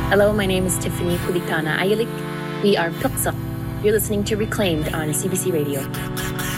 Hello, my name is Tiffany Pulikana Ayalik. We are Puksak. You're listening to Reclaimed on CBC Radio.